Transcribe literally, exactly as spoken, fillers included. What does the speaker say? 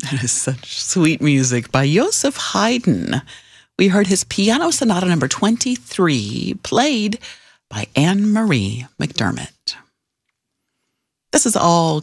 That is such sweet music by Joseph Haydn. We heard his Piano Sonata number twenty-three, played by Anne Marie McDermott. This is all